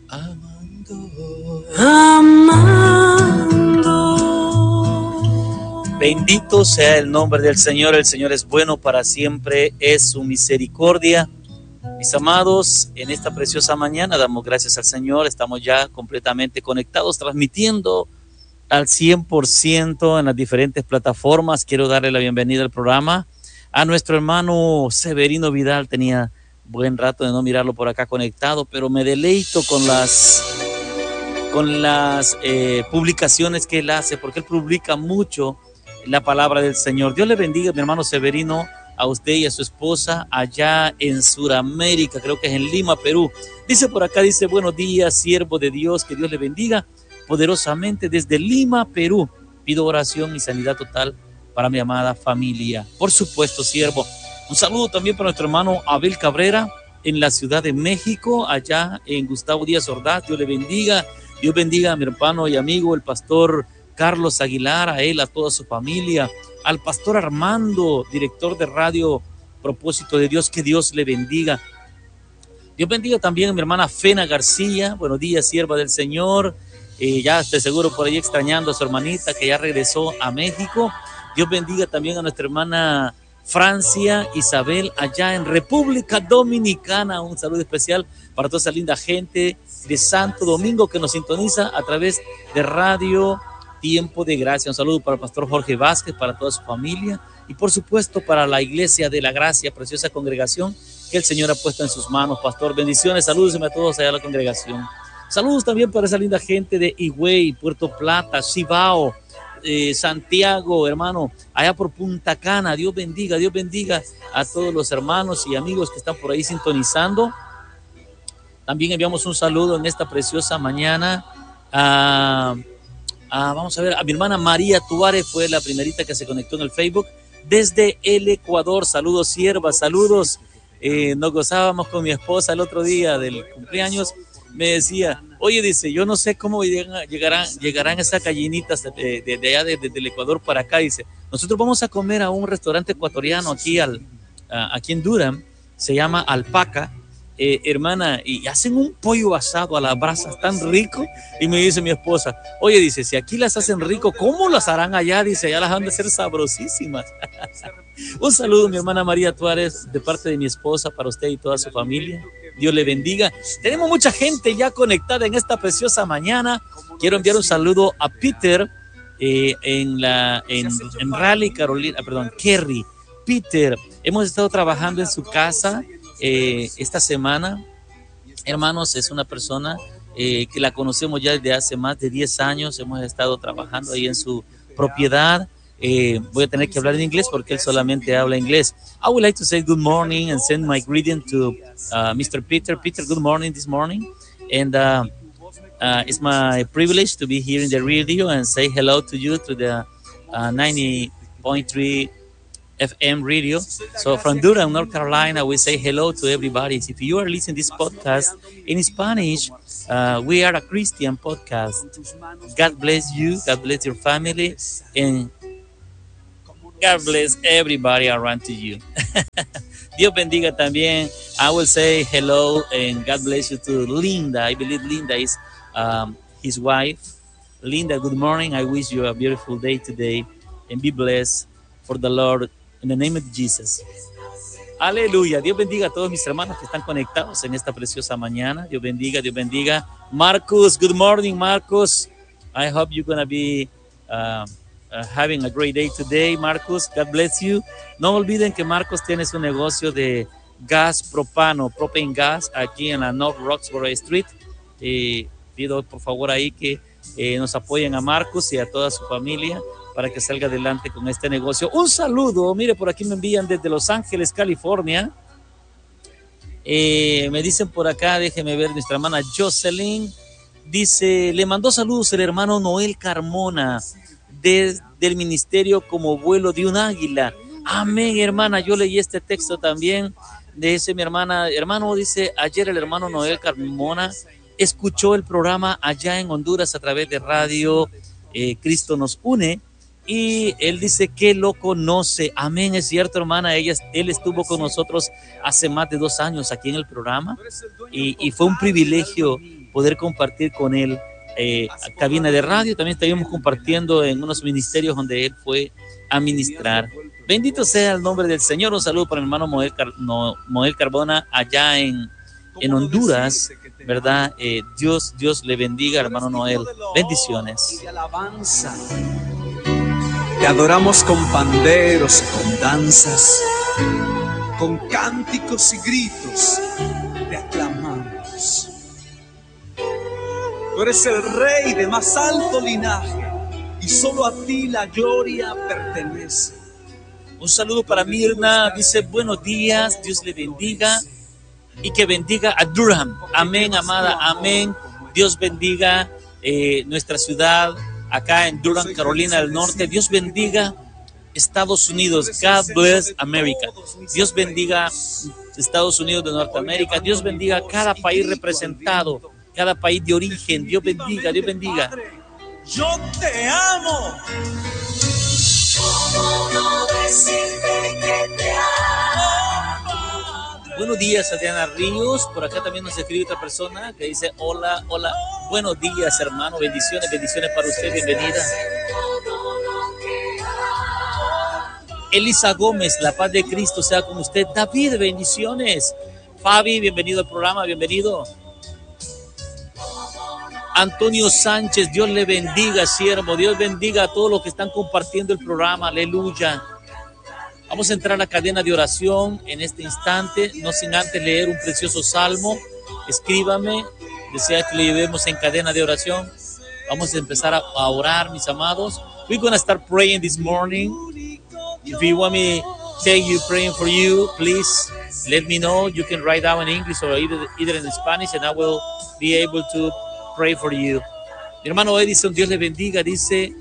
amando. Bendito sea el nombre del Señor. El Señor es bueno para siempre, es su misericordia. Mis amados, en esta preciosa mañana damos gracias al Señor. Estamos ya completamente conectados, transmitiendo al 100% en las diferentes plataformas. Quiero darle la bienvenida al programa a nuestro hermano Severino Vidal. Tenía buen rato de no mirarlo por acá conectado, pero me deleito con las publicaciones que él hace, porque él publica mucho la palabra del Señor. Dios le bendiga, mi hermano Severino, a usted y a su esposa allá en Sudamérica, creo que es en Lima, Perú. Dice por acá, dice: buenos días, siervo de Dios, que Dios le bendiga poderosamente desde Lima, Perú. Pido oración y sanidad total para mi amada familia. Por supuesto, siervo. Un saludo también para nuestro hermano Abel Cabrera en la Ciudad de México, allá en Gustavo Díaz Ordaz. Dios le bendiga. Dios bendiga a mi hermano y amigo, el pastor Carlos Aguilar, a él, a toda su familia, al pastor Armando, director de Radio Propósito de Dios, que Dios le bendiga. Dios bendiga también a mi hermana Fena García. Buenos días, sierva del Señor. Ya estoy seguro por ahí extrañando a su hermanita que ya regresó a México. Dios bendiga también a nuestra hermana Francia Isabel allá en República Dominicana. Un saludo especial para toda esa linda gente de Santo Domingo que nos sintoniza a través de Radio Tiempo de Gracia. Un saludo para el pastor Jorge Vázquez, para toda su familia y por supuesto para la Iglesia de la Gracia, preciosa congregación que el Señor ha puesto en sus manos. Pastor, bendiciones, saludos a todos allá a la congregación. Saludos también para esa linda gente de Higüey, Puerto Plata, Cibao, Santiago, hermano, allá por Punta Cana. Dios bendiga a todos los hermanos y amigos que están por ahí sintonizando. También enviamos un saludo en esta preciosa mañana vamos a ver, a mi hermana María Tuárez, fue la primerita que se conectó en el Facebook desde el Ecuador. Saludos, sierva, saludos. Nos gozábamos con mi esposa el otro día del cumpleaños. Me decía, oye, dice, yo no sé cómo llegarán esas gallinitas de allá del Ecuador para acá. Dice, nosotros vamos a comer a un restaurante ecuatoriano aquí en Durham, se llama Alpaca, hermana, y hacen un pollo asado a las brasas tan rico. Y me dice mi esposa, oye, dice, si aquí las hacen rico, ¿cómo las harán allá? Dice, allá las han de ser sabrosísimas. Un saludo, mi hermana María Tuárez, de parte de mi esposa, para usted y toda su familia. Dios le bendiga. Tenemos mucha gente ya conectada en esta preciosa mañana. Quiero enviar un saludo a Peter en Raleigh, Carolina, Kerry. Peter, hemos estado trabajando en su casa esta semana. Hermanos, es una persona que la conocemos ya desde hace más de 10 años. Hemos estado trabajando ahí en su propiedad. Voy a tener que hablar en inglés porque él solamente habla inglés. I would like to say good morning and send my greeting to Mr. Peter. Peter, good morning this morning. And it's my privilege to be here in the radio and say hello to you to the 90.3 FM radio. So from Durham, North Carolina, we say hello to everybody. If you are listening to this podcast in Spanish, we are a Christian podcast. God bless you. God bless your family. And God bless everybody around to you. Dios bendiga también. I will say hello and God bless you to Linda. I believe Linda is his wife. Linda, good morning. I wish you a beautiful day today and be blessed for the Lord in the name of Jesus. Aleluya. Dios bendiga a todos mis hermanos que están conectados en esta preciosa mañana. Dios bendiga, Dios bendiga. Marcus, good morning, Marcus. I hope you're going to be having a great day today, Marcus. God bless you. No olviden que Marcos tiene su negocio de gas propano, propane gas, aquí en la North Roxborough Street. Pido por favor ahí que nos apoyen a Marcos y a toda su familia para que salga adelante con este negocio. Un saludo, mire, por aquí me envían desde Los Ángeles, California. Me dicen por acá, déjeme ver, nuestra hermana Jocelyn dice, le mandó saludos el hermano Noel Carmona del ministerio Como Vuelo de un Águila. Amén, hermana. Yo leí este texto también. Dice mi hermana, hermano, dice, ayer el hermano Noel Carmona escuchó el programa allá en Honduras a través de Radio Cristo Nos Une. Y él dice que lo conoce. Amén, es cierto, hermana. Él estuvo con nosotros hace más de 2 años aquí en el programa. Y fue un privilegio poder compartir con él cabina de radio. También estuvimos compartiendo en unos ministerios donde él fue a ministrar. Bendito sea el nombre del Señor. Un saludo para mi hermano Moel Carbona allá en Honduras, ¿verdad? Dios le bendiga, hermano Noel. Bendiciones. Te adoramos con panderos, con danzas, con cánticos y gritos. Te aclamamos. Tú eres el Rey de más alto linaje y solo a ti la gloria pertenece. Un saludo para Mirna, dice buenos días, Dios le bendiga y que bendiga a Durham. Amén, amada, amén. Dios bendiga nuestra ciudad acá en Durham, Carolina del Norte. Dios bendiga Estados Unidos. God bless America. Dios bendiga Estados Unidos de Norteamérica. Dios bendiga cada país representado, cada país de origen. Dios bendiga, Dios bendiga. Yo te amo. ¿Cómo no decirte que te amo? Buenos días, Adriana Ríos. Por acá también nos escribe otra persona que dice hola, hola. Buenos días, hermano. Bendiciones, bendiciones para usted. Bienvenida. Elisa Gómez, la paz de Cristo sea con usted. David, bendiciones. Fabi, bienvenido al programa, bienvenido. Antonio Sánchez, Dios le bendiga, siervo. Dios bendiga a todos los que están compartiendo el programa. Aleluya. Vamos a entrar a la cadena de oración en este instante, no sin antes leer un precioso salmo. Escríbame, desea que lo llevemos en cadena de oración. Vamos a empezar a orar, mis amados. We're going to start praying this morning. If you want me to take you praying for you, please let me know. You can write down in English or either in Spanish, and I will be able to pray for you. Mi hermano Edison, Dios le bendiga, dice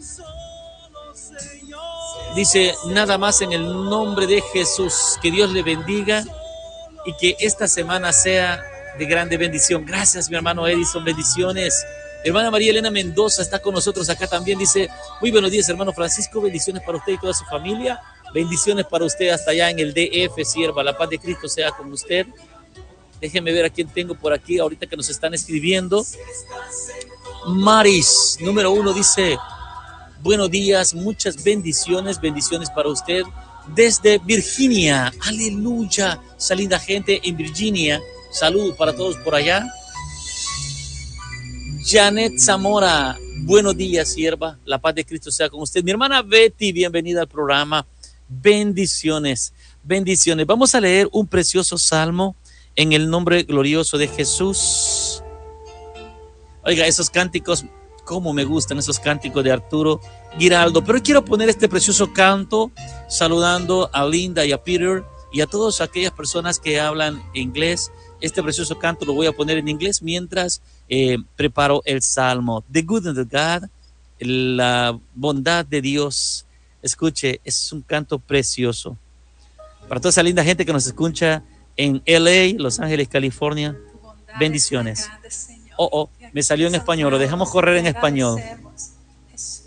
nada más en el nombre de Jesús, que Dios le bendiga y que esta semana sea de grande bendición. Gracias, mi hermano Edison, bendiciones. Mi hermana María Elena Mendoza está con nosotros acá también, dice muy buenos días, hermano Francisco, bendiciones para usted y toda su familia, bendiciones para usted hasta allá en el DF, sierva, la paz de Cristo sea con usted. Déjenme ver a quién tengo por aquí ahorita que nos están escribiendo. Maris, número 1, dice buenos días, muchas bendiciones, bendiciones para usted desde Virginia. Aleluya, esa linda gente en Virginia. Saludos para todos por allá. Janet Zamora, buenos días, sierva. La paz de Cristo sea con usted. Mi hermana Betty, bienvenida al programa. Bendiciones, bendiciones. Vamos a leer un precioso salmo en el nombre glorioso de Jesús. Oiga, esos cánticos, cómo me gustan esos cánticos de Arturo Giraldo. Pero quiero poner este precioso canto saludando a Linda y a Peter y a todas aquellas personas que hablan inglés. Este precioso canto lo voy a poner en inglés mientras preparo el salmo. The goodness of God, la bondad de Dios. Escuche, es un canto precioso. Para toda esa linda gente que nos escucha en LA, Los Ángeles, California, bendiciones. Me salió en español, lo dejamos correr en español.